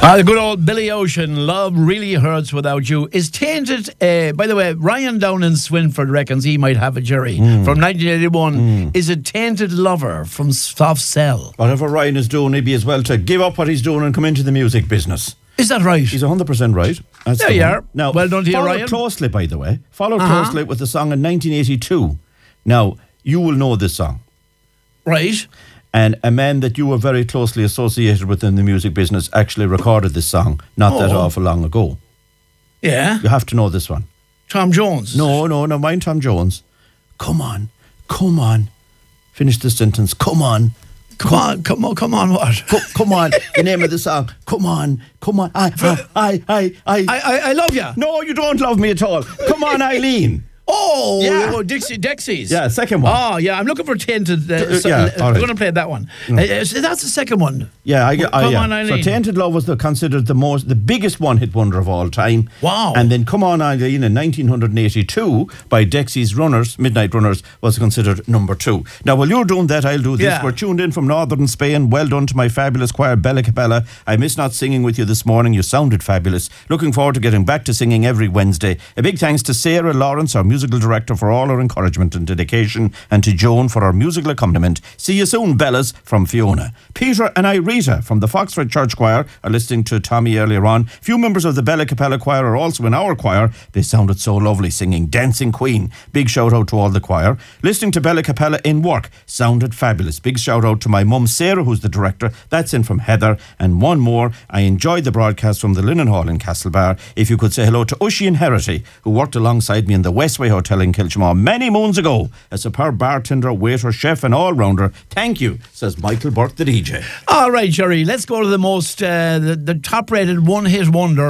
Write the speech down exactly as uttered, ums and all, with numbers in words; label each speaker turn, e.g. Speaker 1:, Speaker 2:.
Speaker 1: Ah, the good old Billy Ocean, Love Really Hurts Without You, is tainted. Uh, by the way, Ryan down in Swinford reckons he might have a jury mm. from nineteen eighty-one. Mm. Is a tainted lover from Soft Cell.
Speaker 2: Whatever Ryan is doing, he'd be as well to give up what he's doing and come into the music business.
Speaker 1: Is that right?
Speaker 2: He's one hundred percent right. That's
Speaker 1: there you are.
Speaker 2: Now,
Speaker 1: well done to you, Ryan.
Speaker 2: Followed closely, by the way. Followed
Speaker 1: uh-huh.
Speaker 2: closely with the song in nineteen eighty-two. Now, you will know this song.
Speaker 1: Right.
Speaker 2: And a man that you were very closely associated with in the music business actually recorded this song not oh. that awful long ago.
Speaker 1: Yeah.
Speaker 2: You have to know this one.
Speaker 1: Tom Jones?
Speaker 2: No, no, no, mind Tom Jones. Come on, come on. Finish the sentence. Come on.
Speaker 1: Come, come on, come on, come on, what?
Speaker 2: Come, come on, the name of the song. Come on, come on. I, I, I, I,
Speaker 1: I, I, I love you.
Speaker 2: No, you don't love me at all. Come on, Eileen.
Speaker 1: Oh,
Speaker 2: yeah.
Speaker 1: oh Dixie, Dexys.
Speaker 2: Yeah, second one.
Speaker 1: Oh, yeah, I'm looking for Tainted. Uh, so,
Speaker 2: yeah,
Speaker 1: uh,
Speaker 2: right.
Speaker 1: We're going to play that one. Mm. Uh, so that's the second one.
Speaker 2: Yeah, I,
Speaker 1: well,
Speaker 2: I,
Speaker 1: Come
Speaker 2: yeah.
Speaker 1: on, Eileen.
Speaker 2: So Tainted Love was the, considered the most, the biggest one-hit wonder of all time.
Speaker 1: Wow.
Speaker 2: And then Come On, Eileen in nineteen eighty-two by Dexys Runners, Midnight Runners, was considered number two. Now, while you're doing that, I'll do this.
Speaker 1: Yeah.
Speaker 2: We're tuned in from northern Spain. Well done to my fabulous choir, Bella Capella. I miss not singing with you this morning. You sounded fabulous. Looking forward to getting back to singing every Wednesday. A big thanks to Sarah Lawrence, our musical director, for all our encouragement and dedication, and to Joan for our musical accompaniment. See you soon, Bellas, from Fiona. Peter and I, Rita, from the Foxford Church Choir, are listening to Tommy earlier on. Few members of the Bella Capella Choir are also in our choir. They sounded so lovely singing Dancing Queen. Big shout out to all the choir. Listening to Bella Capella in work sounded fabulous. Big shout out to my mum Sarah, who's the director. That's in from Heather. And one more, I enjoyed the broadcast from the Linen Hall in Castlebar. If you could say hello to Oisin Herity, who worked alongside me in the Westway Hotel in Kilchmore many moons ago, a superb bartender, waiter, chef and all-rounder. Thank you, says Michael Burke, the D J.
Speaker 1: All right, Jerry, let's go to the most, uh, the, the top-rated one-hit wonder